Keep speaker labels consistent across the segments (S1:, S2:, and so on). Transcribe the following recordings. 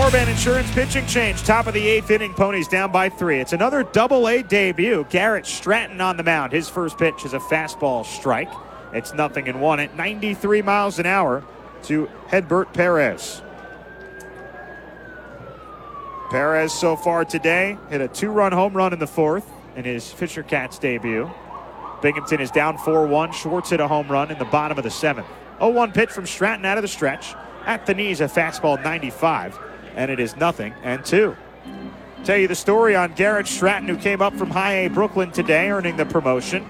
S1: Norban Insurance pitching change. Top of the 8th inning. Ponies down by 3. It's another Double-A debut. Garrett Stratton on the mound. His first pitch is a fastball strike. It's 0-1 at 93 miles an hour to Hedbert Perez. Perez so far today hit a 2-run home run in the 4th in his Fisher Cats debut. Binghamton is down 4-1. Schwartz hit a home run in the bottom of the 7th. 0-1 pitch from Stratton out of the stretch. At the knees, a fastball 95, and it is 0-2. Tell you the story on Garrett Stratton, who came up from High A Brooklyn today, earning the promotion.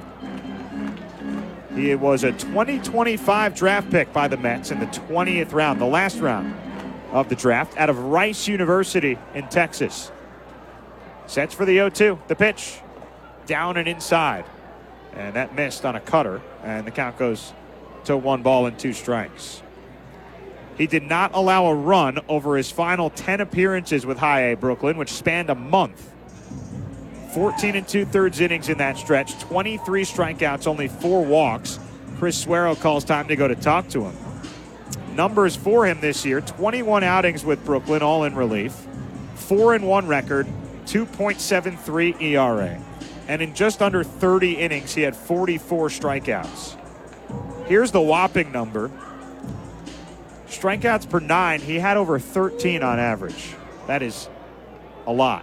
S1: He was a 2025 draft pick by the Mets in the 20th round, the last round of the draft, out of Rice University in Texas. Sets for the 0-2. The pitch, down and inside. And that missed on a cutter, and the count goes to 1 ball and 2 strikes. He did not allow a run over his final 10 appearances with High A Brooklyn, which spanned a month. 14 2/3 innings in that stretch, 23 strikeouts, only 4 walks. Chris Suero calls time to go to talk to him. Numbers for him this year: 21 outings with Brooklyn, all in relief. 4-1 record, 2.73 ERA. And in just under 30 innings, he had 44 strikeouts. Here's the whopping number. Strikeouts per 9, he had over 13 on average. That is a lot.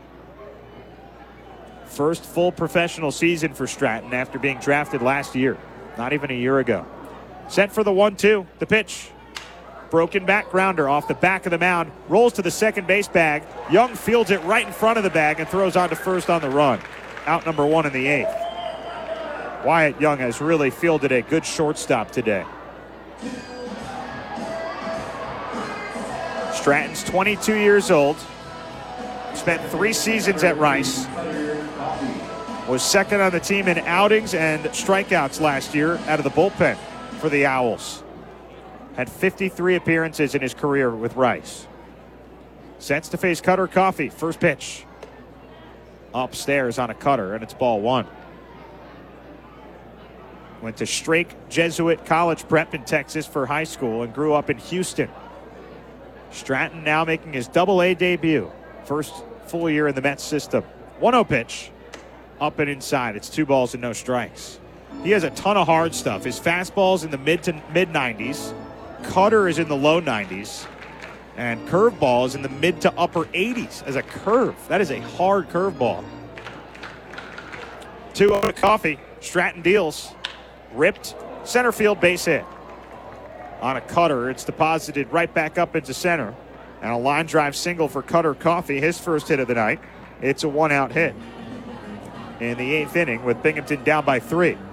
S1: First full professional season for Stratton after being drafted last year, not even a year ago. Set for the 1-2, the pitch. Broken back grounder off the back of the mound, rolls to the second base bag. Young fields it right in front of the bag and throws on to first on the run. Out number 1 in the 8th. Wyatt Young has really fielded a good shortstop today. Stratton's 22 years old, spent 3 seasons at Rice, was second on the team in outings and strikeouts last year out of the bullpen for the Owls. Had 53 appearances in his career with Rice. Sets to face Cutter Coffey. First pitch. Upstairs on a cutter, and it's ball 1. Went to Strake Jesuit College Prep in Texas for high school and grew up in Houston. Stratton now making his Double-A debut. First full year in the Mets system. 1-0 pitch. Up and inside. It's 2 balls and no strikes. He has a ton of hard stuff. His fastball's in the mid 90s. Cutter is in the low 90s. And curveball is in the mid to upper 80s as a curve. That is a hard curveball. 2-0 to Coffey. Stratton deals. Ripped. Center field base hit. On a cutter, it's deposited right back up into center. And a line drive single for Cutter Coffey, his first hit of the night. It's a 1-out hit in the 8th inning with Binghamton down by 3.